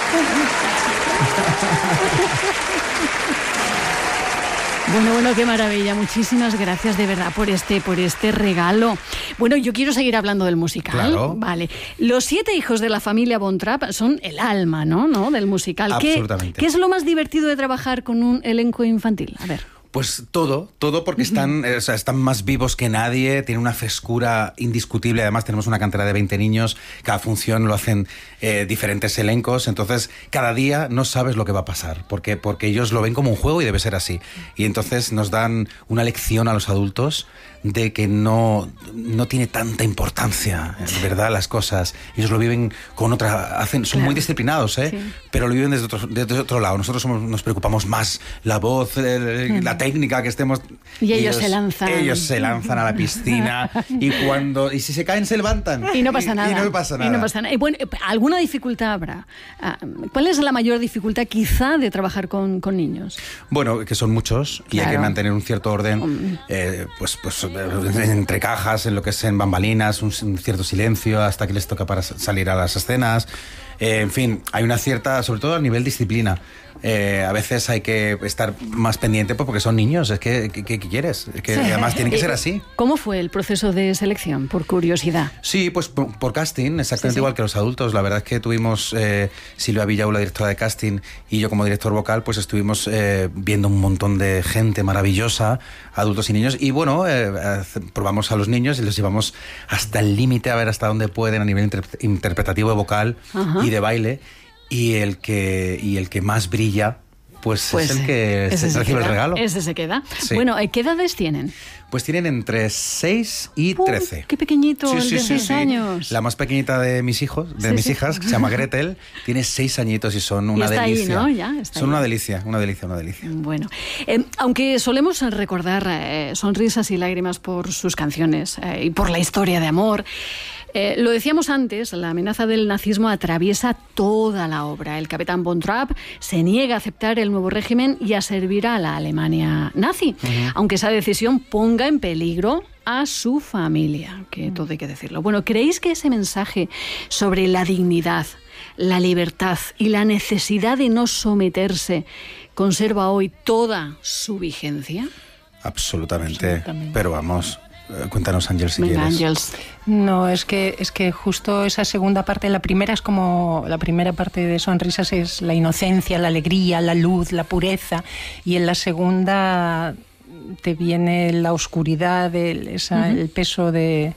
Bueno, qué maravilla. Muchísimas gracias de verdad por este regalo. Bueno, yo quiero seguir hablando del musical. Claro. Vale. Los 7 hijos de la familia Von Trapp son el alma, ¿no? Del musical. Absolutamente. ¿Qué es lo más divertido de trabajar con un elenco infantil? A ver. Pues todo porque están más vivos que nadie, tienen una frescura indiscutible. Además tenemos una cantera de 20 niños, cada función lo hacen diferentes elencos, entonces cada día no sabes lo que va a pasar, porque ellos lo ven como un juego y debe ser así. Y entonces nos dan una lección a los adultos de que no tiene tanta importancia, en verdad, las cosas. Ellos lo viven con otra... son muy disciplinados, sí. Pero lo viven desde otro lado. Nosotros nos preocupamos más la voz, la técnica, que estemos... Y ellos se lanzan. Ellos se lanzan a la piscina y si se caen se levantan. Y no pasa nada. Y no pasa nada. Y bueno, ¿alguna dificultad habrá? ¿Cuál es la mayor dificultad quizá de trabajar con niños? Bueno, que son muchos, y hay que mantener un cierto orden, pues entre cajas, en lo que es en bambalinas, un cierto silencio hasta que les toca para salir a las escenas. En fin, hay una cierta, sobre todo a nivel disciplina. A veces hay que estar más pendiente porque son niños. Es que ¿qué quieres? Es que además tiene que ser así. ¿Cómo fue el proceso de selección? Por curiosidad. Sí, pues por casting, exactamente igual que los adultos. La verdad es que tuvimos Silvia Villau, la directora de casting, y yo como director vocal, pues estuvimos viendo un montón de gente maravillosa, adultos y niños, y bueno, probamos a los niños y los llevamos hasta el límite a ver hasta dónde pueden a nivel interpretativo, vocal y de baile. Y el que más brilla, pues es el que recibe el regalo. Ese se queda. Sí. Bueno, ¿qué edades tienen? Pues tienen entre 6 y 13. ¡Qué pequeñito! El de 6 años. Sí. La más pequeñita de mis hijas, que se llama Gretel, tiene 6 añitos y son una delicia. Ahí, ¿no? Son una delicia. Bueno, aunque solemos recordar sonrisas y lágrimas por sus canciones y por la historia de amor, lo decíamos antes, la amenaza del nazismo atraviesa toda la obra. El capitán Von Trapp se niega a aceptar el nuevo régimen y a servir a la Alemania nazi, aunque esa decisión ponga en peligro a su familia, que todo hay que decirlo. Bueno, ¿creéis que ese mensaje sobre la dignidad, la libertad y la necesidad de no someterse conserva hoy toda su vigencia? Absolutamente. Pero vamos... Cuéntanos, Ángel, si Venga, quieres. Ángels. No, es que justo esa segunda parte, la primera es como, la primera parte de Sonrisas es la inocencia, la alegría, la luz, la pureza, y en la segunda te viene la oscuridad, el peso de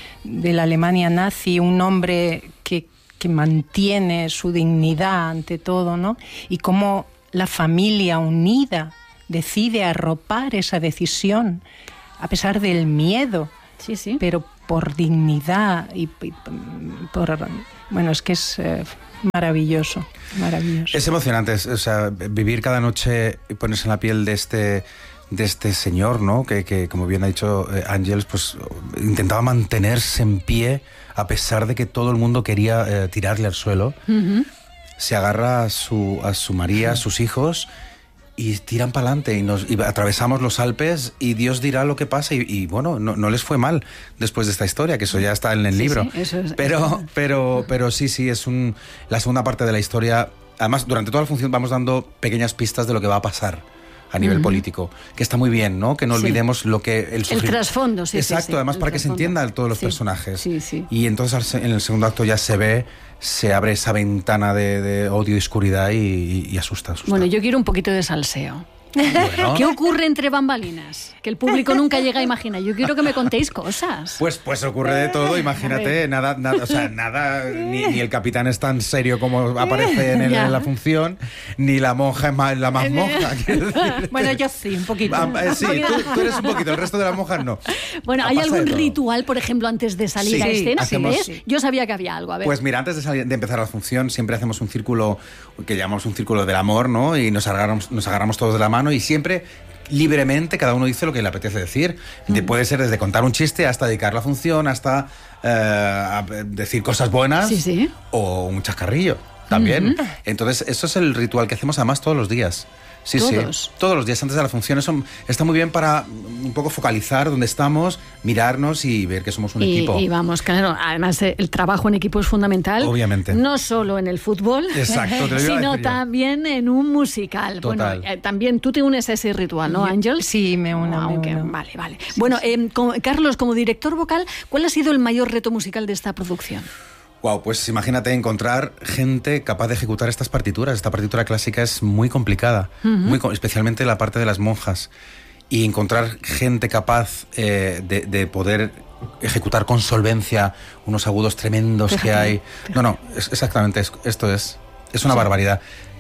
la Alemania nazi, un hombre que mantiene su dignidad ante todo, ¿no? Y cómo la familia unida decide arropar esa decisión a pesar del miedo, pero por dignidad y por... Bueno, es que es maravilloso. Es emocionante, o sea, vivir cada noche y ponerse en la piel de este señor, ¿no? Que como bien ha dicho Ángels, pues intentaba mantenerse en pie a pesar de que todo el mundo quería tirarle al suelo. Se agarra a su María, a sus hijos, y tiran para adelante y atravesamos los Alpes y Dios dirá lo que pasa y bueno, no les fue mal después de esta historia, que eso ya está en el libro. Sí, eso es, pero sí, es la segunda parte de la historia. Además, durante toda la función vamos dando pequeñas pistas de lo que va a pasar a nivel político, que está muy bien, ¿no? Que no olvidemos lo que... El trasfondo, Exacto, además para que se entienda todos los personajes. Sí. Y entonces en el segundo acto ya se abre esa ventana de odio y oscuridad y asusta. Bueno, yo quiero un poquito de salseo. Bueno. ¿Qué ocurre entre bambalinas? Que el público nunca llega a imaginar. Yo quiero que me contéis cosas. Pues ocurre de todo, imagínate, nada, ni el capitán es tan serio como aparece en la función, ni la monja es la más monja. Bueno, yo sí, un poquito. Sí, tú eres un poquito, el resto de las monjas no. Bueno, ¿hay algún ritual, por ejemplo, antes de salir a escena? ¿Sí? Yo sabía que había algo, a ver. Pues mira, antes de empezar la función siempre hacemos un círculo, que llamamos un círculo del amor, ¿no? Y nos agarramos todos de la mano y siempre libremente cada uno dice lo que le apetece decir. Puede ser desde contar un chiste hasta dedicar la función, hasta decir cosas buenas o un chascarrillo. También. Entonces, eso es el ritual que hacemos además todos los días. Sí, ¿Todos? sí. Todos los días antes de la función. Eso está muy bien para un poco focalizar dónde estamos, mirarnos y ver que somos un equipo. Y vamos, claro, además el trabajo en equipo es fundamental. Obviamente. No solo en el fútbol, Exacto, te lo iba a sino decir yo. también en un musical. Total. Bueno, también tú te unes a ese ritual, ¿no, Ángel? Sí, me uno. Vale. Bueno, Carlos, como director vocal, ¿cuál ha sido el mayor reto musical de esta producción? Wow, pues imagínate encontrar gente capaz de ejecutar estas partituras. Esta partitura clásica es muy complicada, especialmente la parte de las monjas. Y encontrar gente capaz de poder ejecutar con solvencia unos agudos tremendos que hay. No, exactamente, esto es una barbaridad.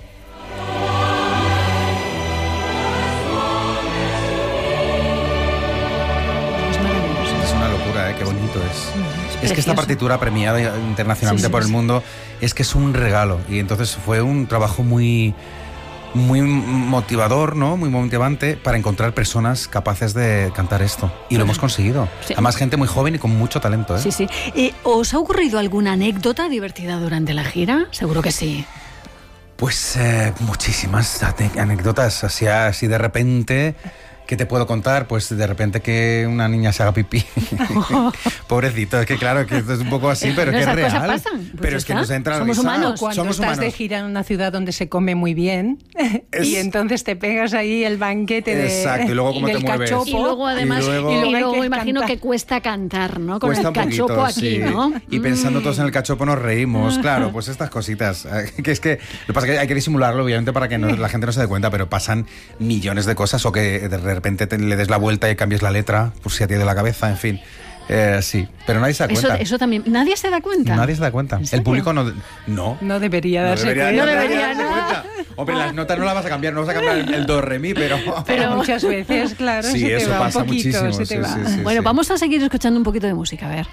Es una locura, qué bonito es. Es que esta partitura premiada internacionalmente por el mundo es que es un regalo, y entonces fue un trabajo muy motivador, ¿no? Muy motivante para encontrar personas capaces de cantar esto, y lo hemos conseguido. Sí. Además, gente muy joven y con mucho talento, ¿eh? Sí. ¿Os ha ocurrido alguna anécdota divertida durante la gira? Seguro que sí. Pues muchísimas anécdotas, así de repente. ¿Qué te puedo contar? Pues de repente que una niña se haga pipí. Pobrecito, es que claro, que esto es un poco así, pero que es real. Esas cosas pasan. Pues pero es que nos entra Somos humanos. Cuando estás de gira en una ciudad donde se come muy bien y entonces te pegas ahí el banquete Exacto, y luego cómo te mueves. Y luego además, y luego imagino que cuesta cantar, ¿no? Con cuesta el cachopo poquito, aquí, sí. ¿no? Y pensando todos en el cachopo nos reímos, claro, pues estas cositas. Que es que lo que pasa es que hay que disimularlo, obviamente, para que la gente no se dé cuenta, pero pasan millones de cosas, o que de repente le des la vuelta y cambies la letra, pues si a ti de la cabeza, en fin. Sí, pero nadie se da cuenta. Eso también, ¿nadie se da cuenta? Nadie se da cuenta. El público no debería darse cuenta. No debería darse cuenta. Hombre, las notas no las vas a cambiar, no vas a cambiar el do, re, mi, pero muchas veces, claro, sí, se te eso va pasa un poquito, muchísimo. se te va. Bueno, vamos a seguir escuchando un poquito de música, a ver.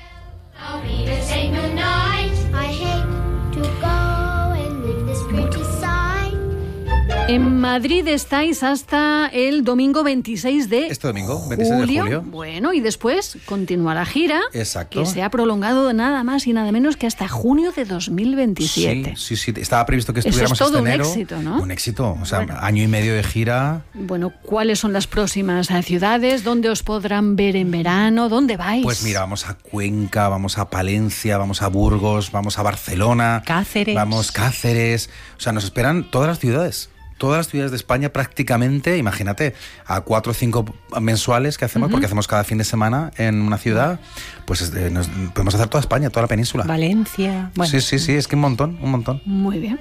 En Madrid estáis hasta el domingo 26 de este domingo, 26 de julio. Bueno, y después continúa la gira. Exacto. Que se ha prolongado nada más y nada menos que hasta junio de 2027. Sí. Estaba previsto que estuviéramos Eso es todo este enero. un éxito, ¿no? Un éxito, o sea, año y medio de gira. Bueno, ¿cuáles son las próximas ciudades? ¿Dónde os podrán ver en verano? ¿Dónde vais? Pues mira, vamos a Cuenca, vamos a Palencia, vamos a Burgos, vamos a Barcelona. Cáceres. O sea, nos esperan todas las ciudades. Todas las ciudades de España prácticamente, imagínate, a 4 o 5 mensuales que hacemos, porque hacemos cada fin de semana en una ciudad, pues podemos hacer toda España, toda la península. Valencia. Bueno. Sí, es que un montón. Muy bien.